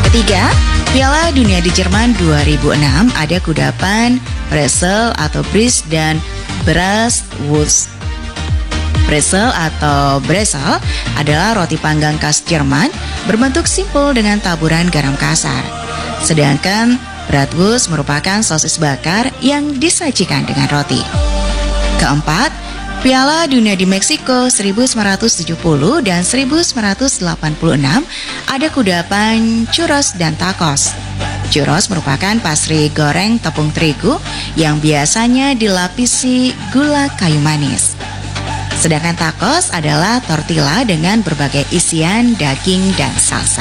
Ketiga, Piala Dunia di Jerman 2006 ada kudapan, Brezel atau Bris dan Bratwurst. Brezel atau Brezel adalah roti panggang khas Jerman berbentuk simpul dengan taburan garam kasar. Sedangkan Bratwurst merupakan sosis bakar yang disajikan dengan roti. Keempat, Piala Dunia di Meksiko 1970 dan 1986 ada kudapan churros dan tacos. Churros merupakan pastry goreng tepung terigu yang biasanya dilapisi gula kayu manis. Sedangkan tacos adalah tortilla dengan berbagai isian daging dan salsa.